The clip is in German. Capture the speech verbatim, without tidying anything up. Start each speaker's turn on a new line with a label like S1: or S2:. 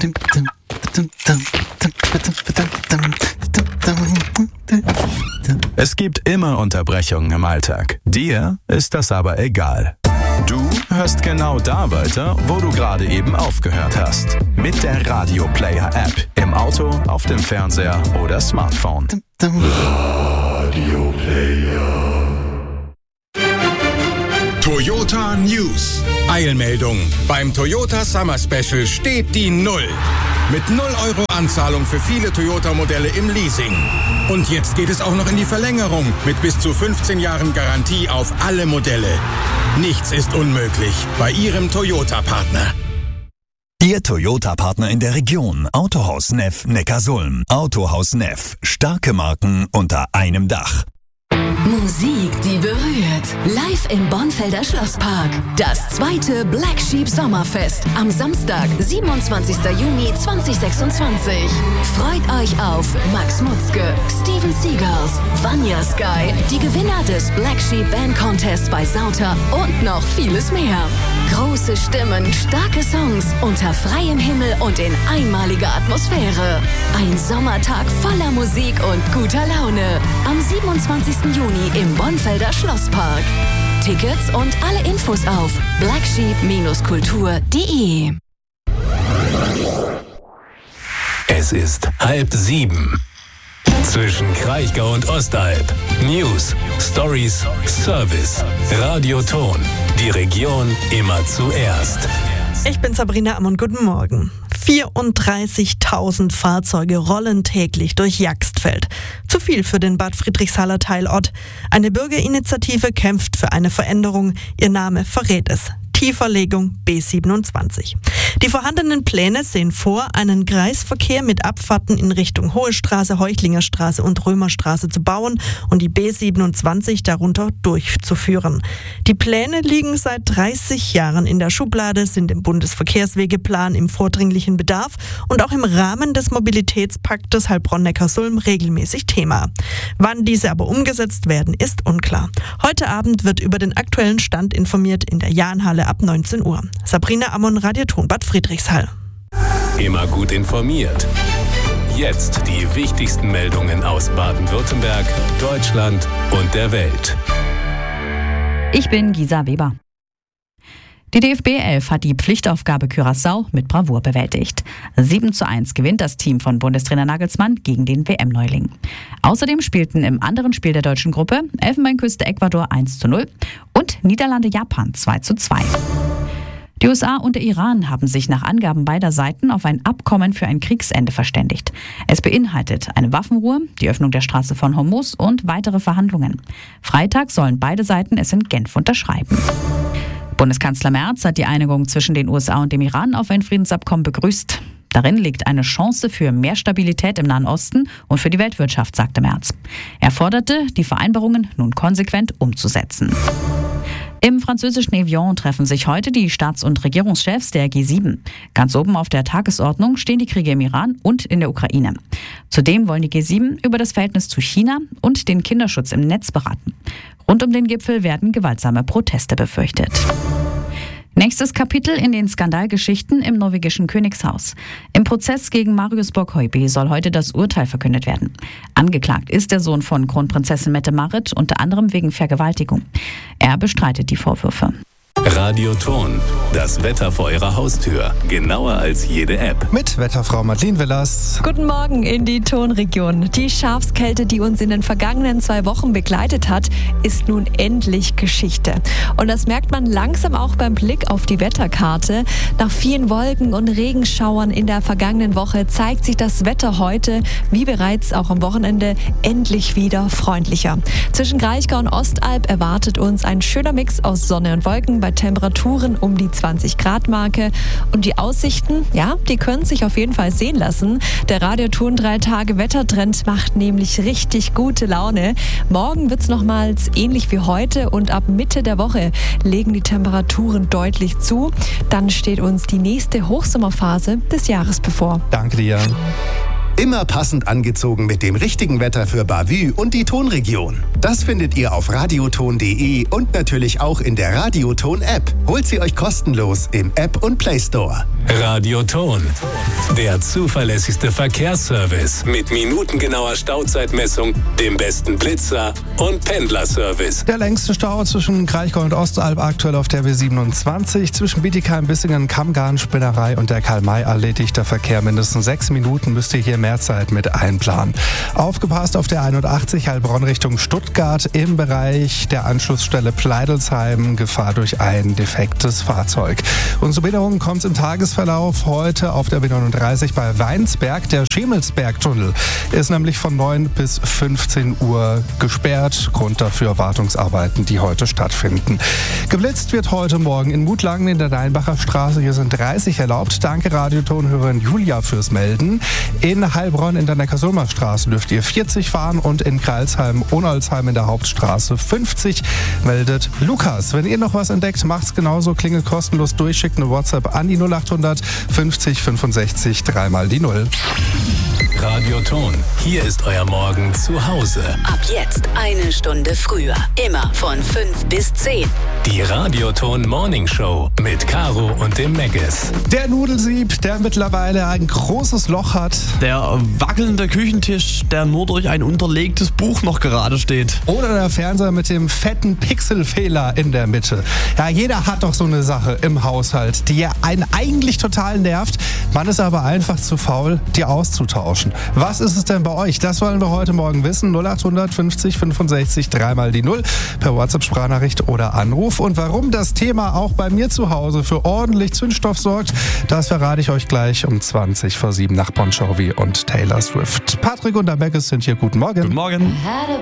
S1: Es gibt immer Unterbrechungen im Alltag. Dir ist das aber egal. Du hörst genau da weiter, wo du gerade eben aufgehört hast. Mit der Radio Player App. Im Auto, auf dem Fernseher oder Smartphone. Radio Player.
S2: Toyota News. Eilmeldung. Beim Toyota Summer Special steht die Null. Mit null Euro Anzahlung für viele Toyota-Modelle im Leasing. Und jetzt geht es auch noch in die Verlängerung mit bis zu fünfzehn Jahren Garantie auf alle Modelle. Nichts ist unmöglich bei Ihrem Toyota-Partner.
S3: Ihr Toyota-Partner in der Region. Autohaus Neff Neckarsulm. Autohaus Neff. Starke Marken unter einem Dach.
S4: Musik, die berührt. Live im Bonfelder Schlosspark. Das zweite Black Sheep Sommerfest. Am Samstag, siebenundzwanzigsten Juni zweitausendsechsundzwanzig. Freut euch auf Max Mutzke, Steven Seagulls, Vanya Sky, die Gewinner des Black Sheep Band Contest bei Sauter und noch vieles mehr. Große Stimmen, starke Songs, unter freiem Himmel und in einmaliger Atmosphäre. Ein Sommertag voller Musik und guter Laune. Am siebenundzwanzigsten Juni im Bonfelder Schlosspark. Tickets und alle Infos auf black sheep Bindestrich kultur punkt de.
S5: Es ist halb sieben. Zwischen Kraichgau und Ostalb. News, Stories, Service. Radioton. Die Region immer zuerst.
S6: Ich bin Sabrina Ammon, guten Morgen. vierunddreißigtausend Fahrzeuge rollen täglich durch Jagstveld. Zu viel für den Bad Friedrichshaler Teilort. Eine Bürgerinitiative kämpft für eine Veränderung. Ihr Name verrät es. Tieferlegung B siebenundzwanzig. Die vorhandenen Pläne sehen vor, einen Kreisverkehr mit Abfahrten in Richtung Hohe Straße, Heuchlingerstraße und Römerstraße zu bauen und die B siebenundzwanzig darunter durchzuführen. Die Pläne liegen seit dreißig Jahren in der Schublade, sind im Bundesverkehrswegeplan im vordringlichen Bedarf und auch im Rahmen des Mobilitätspaktes Heilbronn-Neckarsulm regelmäßig Thema. Wann diese aber umgesetzt werden, ist unklar. Heute Abend wird über den aktuellen Stand informiert in der Jahnhalle ab neunzehn Uhr. Sabrina Ammon, Radioton Bad Friedrichshall.
S5: Immer gut informiert. Jetzt die wichtigsten Meldungen aus Baden-Württemberg, Deutschland und der Welt.
S7: Ich bin Gisa Weber. Die D F B elf hat die Pflichtaufgabe Curaçao mit Bravour bewältigt. sieben zu eins gewinnt das Team von Bundestrainer Nagelsmann gegen den W M-Neuling. Außerdem spielten im anderen Spiel der deutschen Gruppe Elfenbeinküste Ecuador eins zu null und Niederlande-Japan zwei zu zwei. Die U S A und der Iran haben sich nach Angaben beider Seiten auf ein Abkommen für ein Kriegsende verständigt. Es beinhaltet eine Waffenruhe, die Öffnung der Straße von Hormuz und weitere Verhandlungen. Freitag sollen beide Seiten es in Genf unterschreiben. Bundeskanzler Merz hat die Einigung zwischen den U S A und dem Iran auf ein Friedensabkommen begrüßt. Darin liegt eine Chance für mehr Stabilität im Nahen Osten und für die Weltwirtschaft, sagte Merz. Er forderte, die Vereinbarungen nun konsequent umzusetzen. Im französischen Evian treffen sich heute die Staats- und Regierungschefs der G sieben. Ganz oben auf der Tagesordnung stehen die Kriege im Iran und in der Ukraine. Zudem wollen die G sieben über das Verhältnis zu China und den Kinderschutz im Netz beraten. Rund um den Gipfel werden gewaltsame Proteste befürchtet. Nächstes Kapitel in den Skandalgeschichten im norwegischen Königshaus. Im Prozess gegen Marius Borg-Høiby soll heute das Urteil verkündet werden. Angeklagt ist der Sohn von Kronprinzessin Mette-Marit, unter anderem wegen Vergewaltigung. Er bestreitet die Vorwürfe.
S5: Radioton, das Wetter vor Ihrer Haustür. Genauer als jede App.
S8: Mit Wetterfrau Madeleine Willers.
S9: Guten Morgen in die Tonregion. Die Schafskälte, die uns in den vergangenen zwei Wochen begleitet hat, ist nun endlich Geschichte. Und das merkt man langsam auch beim Blick auf die Wetterkarte. Nach vielen Wolken und Regenschauern in der vergangenen Woche zeigt sich das Wetter heute, wie bereits auch am Wochenende, endlich wieder freundlicher. Zwischen Kraichgau und Ostalb erwartet uns ein schöner Mix aus Sonne und Wolken bei Temperaturen um die zwanzig Grad Marke. Und die Aussichten, ja, die können sich auf jeden Fall sehen lassen. Der Radioton drei Tage Wettertrend macht nämlich richtig gute Laune. Morgen wird es nochmals ähnlich wie heute und ab Mitte der Woche legen die Temperaturen deutlich zu. Dann steht uns die nächste Hochsommerphase des Jahres bevor.
S8: Danke dir.
S10: Immer passend angezogen mit dem richtigen Wetter für Bavü und die Tonregion. Das findet ihr auf radioton punkt de und natürlich auch in der Radioton-App. Holt sie euch kostenlos im App und Play Store.
S5: Radioton, der zuverlässigste Verkehrsservice mit minutengenauer Stauzeitmessung, dem besten Blitzer und Pendlerservice.
S8: Der längste Stau zwischen Kraichgau und Ostalb aktuell auf der B siebenundzwanzig. Zwischen Bietigheim, Bissingen, Kammgarn, Spinnerei und der Karl-May-Allee dichter Verkehr. Mindestens sechs Minuten müsst ihr hier mehr Zeit mit einplanen. Aufgepasst auf der einundachtzig Heilbronn Richtung Stuttgart im Bereich der Anschlussstelle Pleidelsheim. Gefahr durch ein defektes Fahrzeug. Und zu Behinderungen kommt es im Tagesverlauf heute auf der B neununddreißig bei Weinsberg. Der Schemelsbergtunnel ist nämlich von neun bis fünfzehn Uhr gesperrt. Grund dafür Wartungsarbeiten, die heute stattfinden. Geblitzt wird heute Morgen in Mutlangen in der Deinbacher Straße. Hier sind dreißig erlaubt. Danke Radiotonhörerin Julia fürs Melden. In Heilbronn in der Neckarsulmer Straße dürft ihr vierzig fahren und in Kreilsheim-Ohnolzheim in der Hauptstraße fünfzig, meldet Lukas. Wenn ihr noch was entdeckt, macht's genauso. Klingelt kostenlos durch, schickt eine WhatsApp an die null achthundert fünfzig fünfundsechzig dreimal die null.
S5: Radioton, hier ist euer Morgen zu Hause.
S4: Ab jetzt eine Stunde früher. Immer von fünf bis zehn.
S5: Die Radioton Morning Show mit Caro und dem Meggis.
S8: Der Nudelsieb, der mittlerweile ein großes Loch hat.
S11: Der wackelnde Küchentisch, der nur durch ein unterlegtes Buch noch gerade steht.
S8: Oder der Fernseher mit dem fetten Pixelfehler in der Mitte. Ja, jeder hat doch so eine Sache im Haushalt, die einen eigentlich total nervt. Man ist aber einfach zu faul, die auszutauschen. Was ist es denn bei euch? Das wollen wir heute Morgen wissen. null achthundert fünfzig fünfundsechzig dreimal die null per WhatsApp-Sprachnachricht oder Anruf. Und warum das Thema auch bei mir zu Hause für ordentlich Zündstoff sorgt, das verrate ich euch gleich um zwanzig vor sieben nach Bon Jovi und Taylor Swift. Patrick und der Meggis sind hier. Guten Morgen.
S11: Guten Morgen.